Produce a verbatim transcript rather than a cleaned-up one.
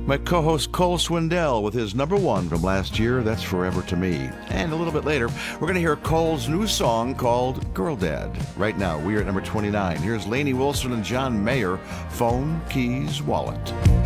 My co-host Cole Swindell with his number one from last year, That's Forever to Me. And a little bit later, we're going to hear Cole's new song called Girl Dad. Right now, we are at number twenty-nine. Here's Lainey Wilson and John Mayer, Phone, Keys, Wallet.